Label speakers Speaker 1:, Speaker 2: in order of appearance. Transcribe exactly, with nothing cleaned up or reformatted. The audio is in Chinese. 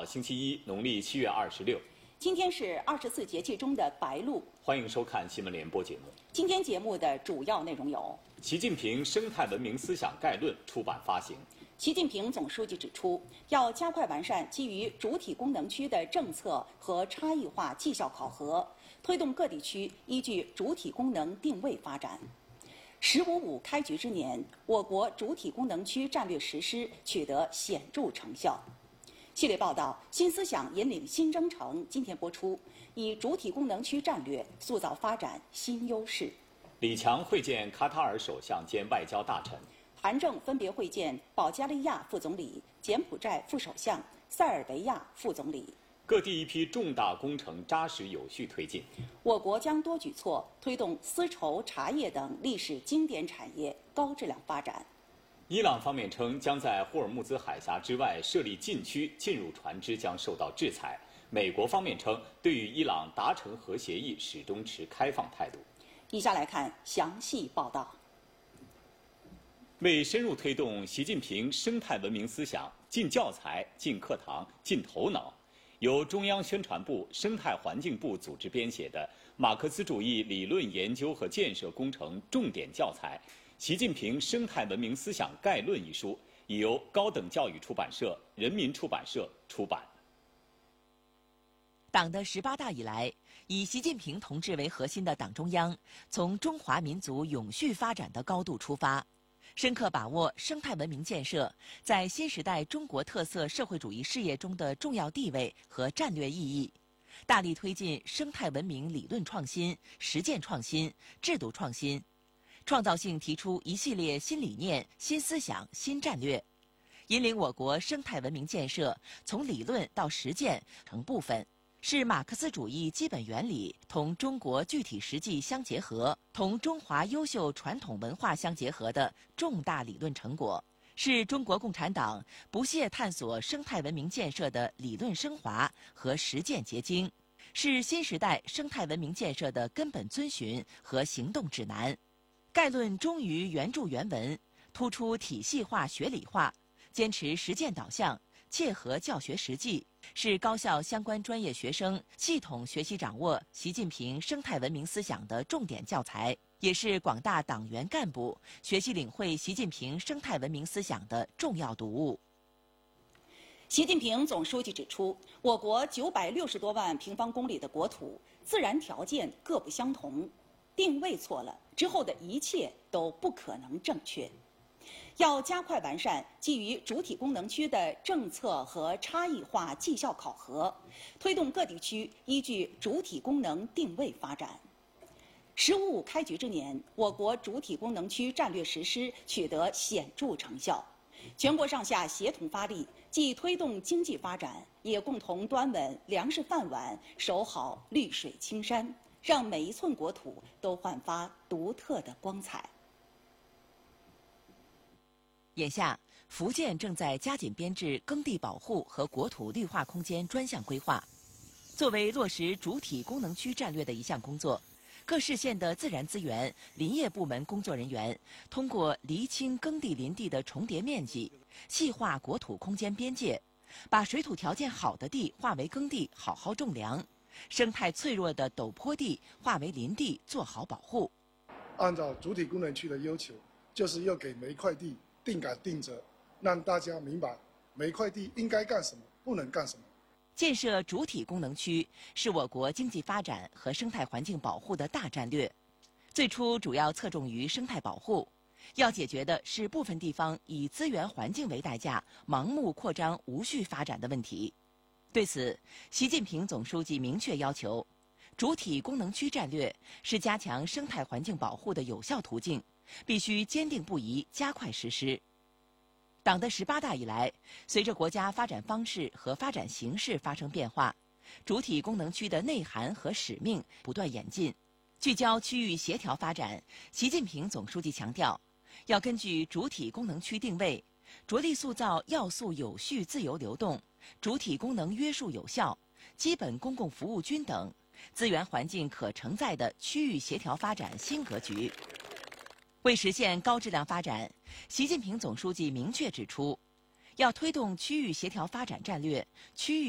Speaker 1: 星期一，农历七月二十六。
Speaker 2: 今天是二十四节气中的白露。
Speaker 1: 欢迎收看新闻联播节目。
Speaker 2: 今天节目的主要内容有：
Speaker 1: 习近平生态文明思想概论出版发行。
Speaker 2: 习近平总书记指出，要加快完善基于主体功能区的政策和差异化绩效考核，推动各地区依据主体功能定位发展。十五五开局之年，我国主体功能区战略实施取得显著成效。系列报道《新思想引领新征程》今天播出，以主体功能区战略塑造发展新优势。
Speaker 1: 李强会见卡塔尔首相兼外交大臣。
Speaker 2: 韩正分别会见保加利亚副总理、柬埔寨副首相、塞尔维亚副总理。
Speaker 1: 各地一批重大工程扎实有序推进。
Speaker 2: 我国将多举措推动丝绸、茶叶等历史经典产业高质量发展。
Speaker 1: 伊朗方面称，将在霍尔木兹海峡之外设立禁区，进入船只将受到制裁。美国方面称，对于伊朗达成核协议始终持开放态度。
Speaker 2: 以下来看详细报道。
Speaker 1: 为深入推动习近平生态文明思想进教材、进课堂、进头脑，由中央宣传部、生态环境部组织编写的《马克思主义理论研究和建设工程重点教材·习近平生态文明思想概论》一书，已由高等教育出版社、人民出版社出版。
Speaker 3: 党的十八大以来，以习近平同志为核心的党中央，从中华民族永续发展的高度出发，深刻把握生态文明建设在新时代中国特色社会主义事业中的重要地位和战略意义，大力推进生态文明理论创新、实践创新、制度创新，创造性提出一系列新理念、新思想、新战略，引领我国生态文明建设从理论到实践成部分，是马克思主义基本原理同中国具体实际相结合，同中华优秀传统文化相结合的重大理论成果，是中国共产党不懈探索生态文明建设的理论升华和实践结晶，是新时代生态文明建设的根本遵循和行动指南。概论忠于原著原文，突出体系化学理化，坚持实践导向，切合教学实际，是高校相关专业学生系统学习掌握习近平生态文明思想的重点教材，也是广大党员干部学习领会习近平生态文明思想的重要读物。
Speaker 2: 习近平总书记指出，我国九百六十多万平方公里的国土，自然条件各不相同，定位错了，之后的一切都不可能正确。要加快完善基于主体功能区的政策和差异化绩效考核，推动各地区依据主体功能定位发展。十五五开局之年，我国主体功能区战略实施取得显著成效，全国上下协同发力，既推动经济发展，也共同端稳粮食饭碗，守好绿水青山，让每一寸国土都焕发独特的光彩。
Speaker 3: 眼下，福建正在加紧编制耕地保护和国土绿化空间专项规划。作为落实主体功能区战略的一项工作，各市县的自然资源、林业部门工作人员通过厘清耕地林地的重叠面积，细化国土空间边界，把水土条件好的地划为耕地，好好种粮；生态脆弱的陡坡地划为林地，做好保护。
Speaker 4: 按照主体功能区的要求，就是要给每一块地定岗定责，让大家明白每一块地应该干什么，不能干什么。
Speaker 3: 建设主体功能区是我国经济发展和生态环境保护的大战略。最初主要侧重于生态保护，要解决的是部分地方以资源环境为代价，盲目扩张无序发展的问题。对此，习近平总书记明确要求，主体功能区战略是加强生态环境保护的有效途径，必须坚定不移加快实施。党的十八大以来，随着国家发展方式和发展形势发生变化，主体功能区的内涵和使命不断演进。聚焦区域协调发展，习近平总书记强调，要根据主体功能区定位，着力塑造要素有序自由流动、主体功能约束有效、基本公共服务均等、资源环境可承载的区域协调发展新格局。为实现高质量发展，习近平总书记明确指出，要推动区域协调发展战略、区域